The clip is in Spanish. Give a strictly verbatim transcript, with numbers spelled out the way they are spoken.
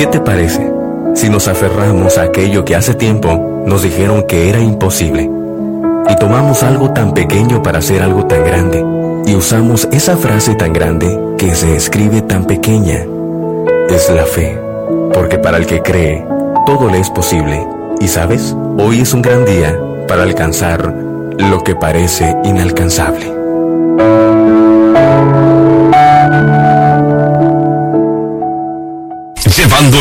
¿Qué te parece si nos aferramos a aquello que hace tiempo nos dijeron que era imposible y tomamos algo tan pequeño para hacer algo tan grande y usamos esa frase tan grande que se escribe tan pequeña? Es la fe, porque para el que cree, todo le es posible. Y sabes, hoy es un gran día para alcanzar lo que parece inalcanzable.